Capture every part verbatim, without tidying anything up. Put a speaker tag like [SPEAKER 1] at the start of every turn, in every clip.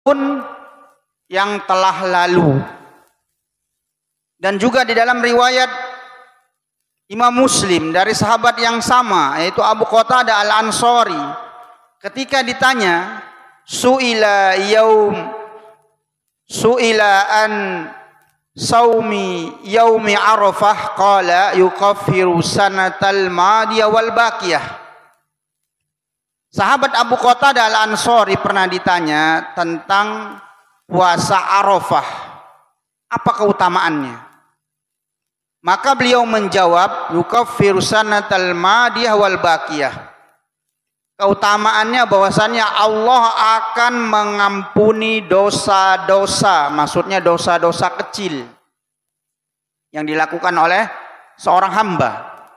[SPEAKER 1] pun yang telah lalu. Dan juga di dalam riwayat Imam Muslim dari sahabat yang sama, yaitu Abu Qatadah Al-Ansari, ketika ditanya su'ila yaum su'ila an saumi yaumi Arafah qala yukaffiru sanatal madiyah wal baqiyah. Sahabat Abu Qatadah Al-Ansari pernah ditanya tentang puasa Arafah, apa keutamaannya? Maka beliau menjawab, yukaffiru sanatal madiyah wal baqiyah. Keutamaannya bahwasannya Allah akan mengampuni dosa-dosa, maksudnya dosa-dosa kecil yang dilakukan oleh seorang hamba.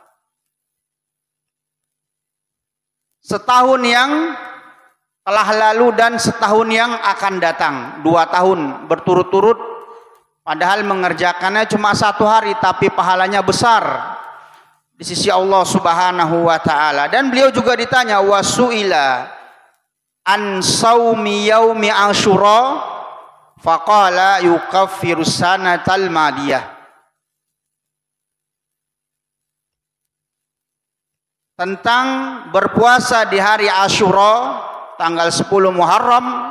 [SPEAKER 1] Setahun yang telah lalu dan setahun yang akan datang, dua tahun berturut-turut, padahal mengerjakannya cuma satu hari, tapi pahalanya besar di sisi Allah Subhanahu wa taala. Dan beliau juga ditanya wasuila an saumi yaumi Asyura faqala yukaffiru sanatal madiyah. Tentang berpuasa di hari Asyura tanggal sepuluh Muharram,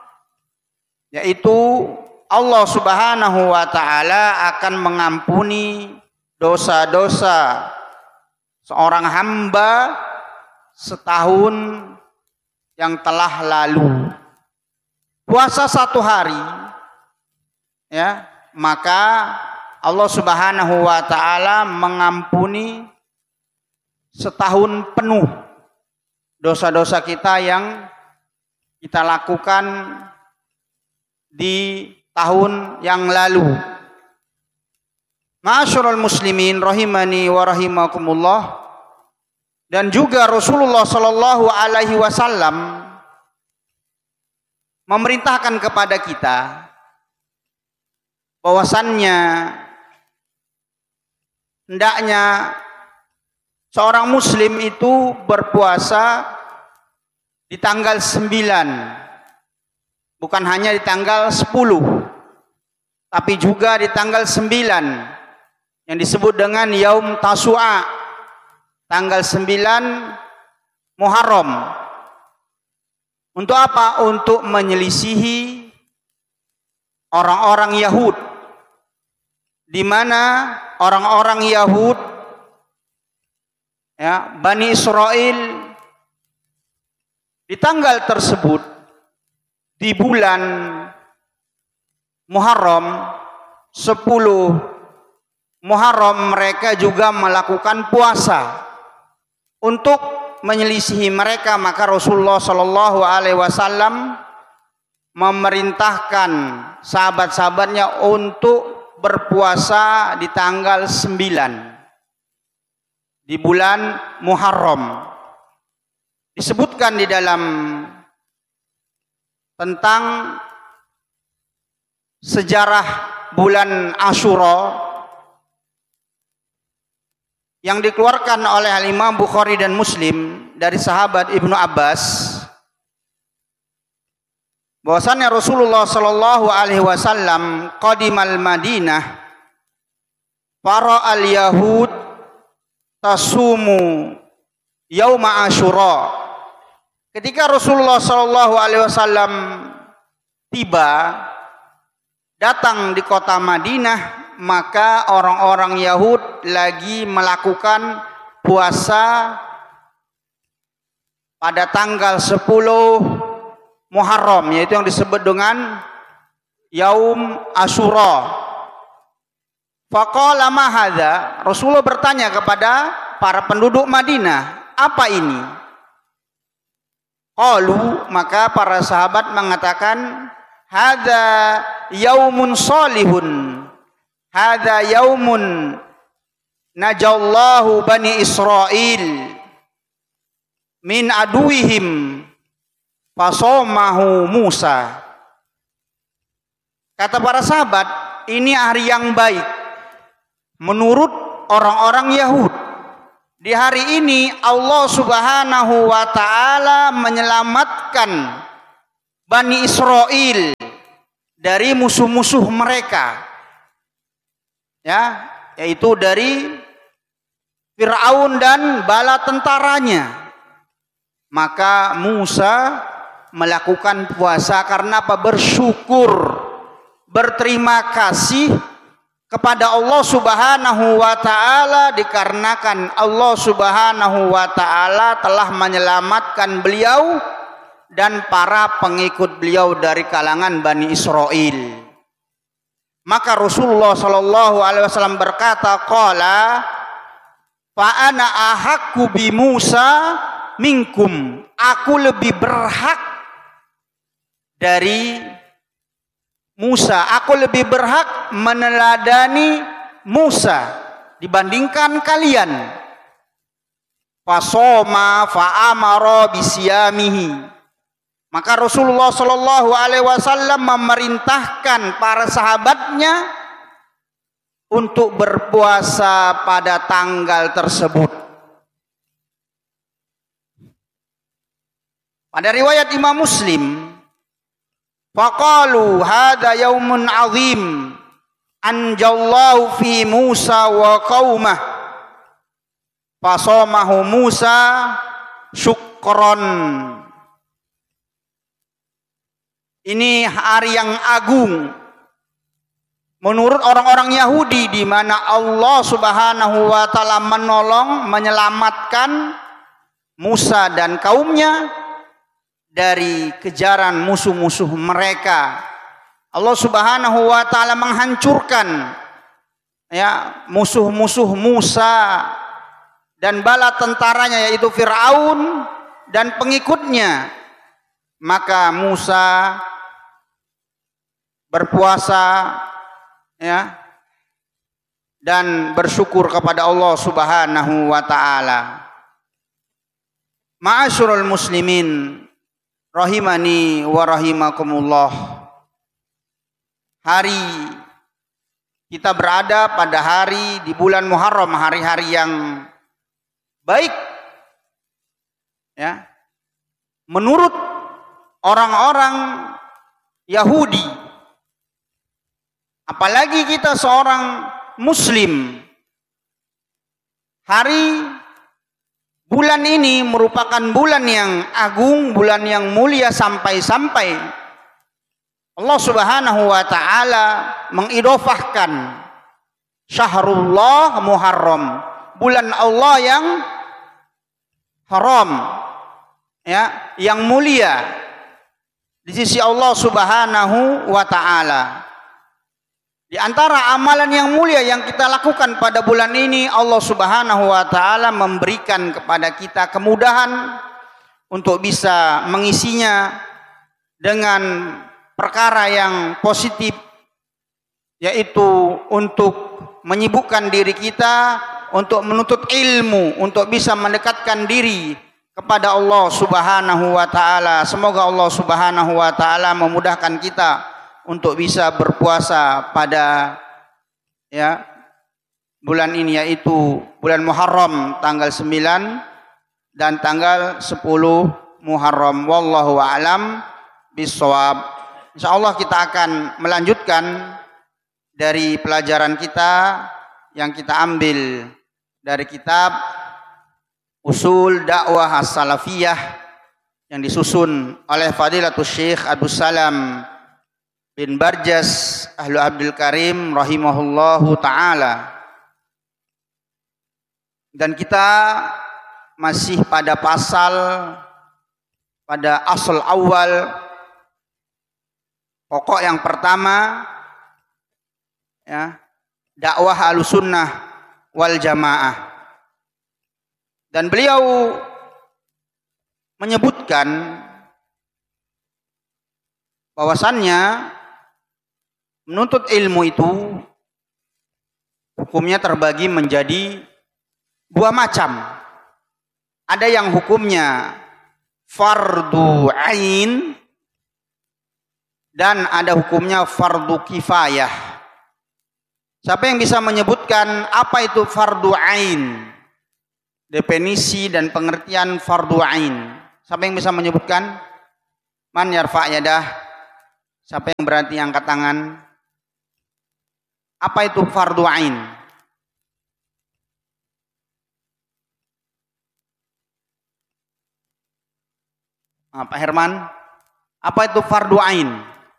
[SPEAKER 1] yaitu Allah Subhanahu wa taala akan mengampuni dosa-dosa seorang hamba setahun yang telah lalu. Puasa satu hari, ya, maka Allah Subhanahu wa taala mengampuni setahun penuh dosa-dosa kita yang kita lakukan di tahun yang lalu. Ma'asyiral muslimin rahimani wa rahimakumullah. Dan juga Rasulullah sallallahu alaihi wasallam memerintahkan kepada kita bahwasannya hendaknya seorang muslim itu berpuasa di tanggal sembilan, bukan hanya di tanggal sepuluh, tapi juga di tanggal sembilan yang disebut dengan Yaum Tasu'a, tanggal sembilan Muharram. Untuk apa? Untuk menyelisihi orang-orang Yahud, di mana orang-orang Yahud, ya, Bani Israel, di tanggal tersebut, di bulan Muharram, sepuluh Muharram, mereka juga melakukan puasa untuk menyelisihi mereka. Maka Rasulullah Shallallahu Alaihi Wasallam memerintahkan sahabat-sahabatnya untuk berpuasa di tanggal sembilan di bulan Muharram. Disebutkan di dalam tentang sejarah bulan Asyura yang dikeluarkan oleh Imam Bukhari dan Muslim dari sahabat Ibnu Abbas, bahwasannya Rasulullah sallallahu alaihi wasallam qadimal Madinah para al-yahud tasumu yauma Asyura. Ketika Rasulullah sallallahu alaihi wasallam tiba, datang di kota Madinah, maka orang-orang Yahud lagi melakukan puasa pada tanggal sepuluh Muharram, yaitu yang disebut dengan Yaum Asyura. Faqala ma hadza? Rasulullah bertanya kepada para penduduk Madinah, apa ini? Qalu, maka para sahabat mengatakan, hadza yaumun salihun, hadza yaumun najallahu bani Israil min aduihim fasomahu Musa. Kata para sahabat, ini hari yang baik menurut orang-orang Yahud. Di hari ini Allah Subhanahu wa taala menyelamatkan Bani Israel dari musuh-musuh mereka, ya, yaitu dari Fir'aun dan bala tentaranya. Maka Musa melakukan puasa karena apa? Bersyukur, berterima kasih kepada Allah Subhanahu wa taala dikarenakan Allah Subhanahu wa taala telah menyelamatkan beliau dan para pengikut beliau dari kalangan Bani Israel. Maka Rasulullah sallallahu alaihi wasallam berkata, qala fa ana ahaqqu bi Musa minkum, aku lebih berhak dari Musa, aku lebih berhak meneladani Musa dibandingkan kalian. Fasoma fa'amara bisyamihi. Maka Rasulullah sallallahu alaihi wasallam memerintahkan para sahabatnya untuk berpuasa pada tanggal tersebut. Pada riwayat Imam Muslim, faqalu hadza yaumun azim anjallahu fi Musa wa qaumah fasamahu Musa syukron. Ini hari yang agung menurut orang-orang Yahudi, di mana Allah Subhanahu wa taala menolong, menyelamatkan Musa dan kaumnya dari kejaran musuh-musuh mereka. Allah Subhanahu wa taala menghancurkan, ya, musuh-musuh Musa dan bala tentaranya, yaitu Fir'aun dan pengikutnya. Maka Musa berpuasa, ya, dan bersyukur kepada Allah Subhanahu wa taala. Ma'asyiral muslimin rahimani wa rahimakumullah. Hari kita berada pada hari di bulan Muharram, hari-hari yang baik, ya, menurut orang-orang Yahudi. Apalagi kita seorang Muslim, hari bulan ini merupakan bulan yang agung, bulan yang mulia, sampai-sampai Allah Subhanahu wa taala mengidhofahkan Syahrullah Muharram, bulan Allah yang haram, ya, yang mulia di sisi Allah Subhanahu wa taala. Di antara amalan yang mulia yang kita lakukan pada bulan ini, Allah Subhanahu wa taala memberikan kepada kita kemudahan untuk bisa mengisinya dengan perkara yang positif, yaitu untuk menyibukkan diri kita untuk menuntut ilmu, untuk bisa mendekatkan diri kepada Allah Subhanahu wa taala. Semoga Allah Subhanahu wa taala memudahkan kita untuk bisa berpuasa pada, ya, bulan ini, yaitu bulan Muharram tanggal sembilan dan tanggal sepuluh Muharram. Wallahu a'lam bishawab. Insyaallah kita akan melanjutkan dari pelajaran kita yang kita ambil dari kitab Usul Dakwah As-Salafiyah yang disusun oleh Fadilatul Syekh Abdus Salam bin Barjas Ahlu Abdul Karim rahimahullahu ta'ala. Dan kita masih pada pasal, pada asal awal, pokok yang pertama, ya, dakwah Ahlussunnah wal Jamaah. Dan beliau menyebutkan bahwasannya menuntut ilmu itu hukumnya terbagi menjadi dua macam. Ada yang hukumnya fardu ain dan ada hukumnya fardu kifayah. Siapa yang bisa menyebutkan apa itu fardu ain? Definisi dan pengertian fardu ain. Siapa yang bisa menyebutkan? Man yarfa' yadah? Siapa yang berani angkat tangan? Apa itu fardu ain? Ah, Pak Herman, apa itu fardu ain?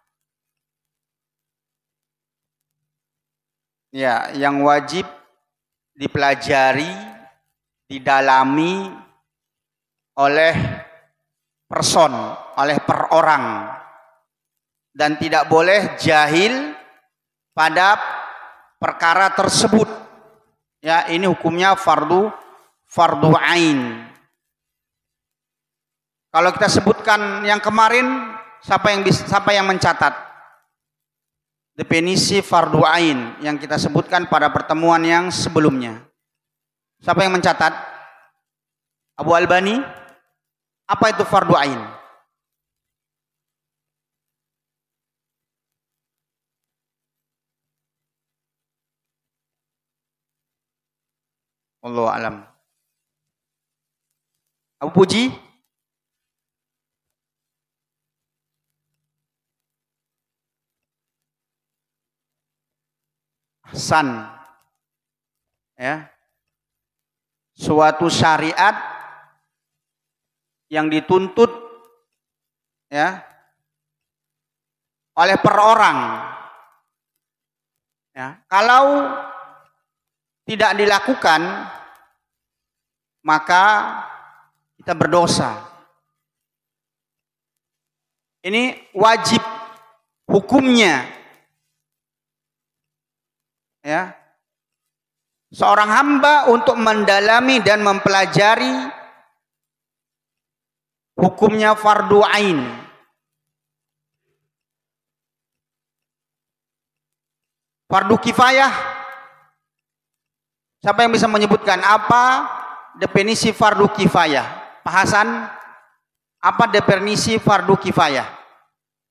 [SPEAKER 1] Ya, yang wajib dipelajari, didalami oleh person, oleh per orang, dan tidak boleh jahil pada perkara tersebut. Ya, ini hukumnya fardu fardu ain. Kalau kita sebutkan yang kemarin, siapa yang bisa, siapa yang mencatat definisi fardu ain yang kita sebutkan pada pertemuan yang sebelumnya? Siapa yang mencatat? Abu Albani, apa itu fardu ain? Wallahu alam. Abu Puji? Ahsan. Ya. Suatu syariat yang dituntut ya oleh per orang. Ya, kalau tidak dilakukan maka kita berdosa. Ini wajib hukumnya. Ya. Seorang hamba untuk mendalami dan mempelajari hukumnya fardu ain. Fardu kifayah. Siapa yang bisa menyebutkan apa definisi fardu kifayah? Pak Hasan, apa definisi fardu kifayah?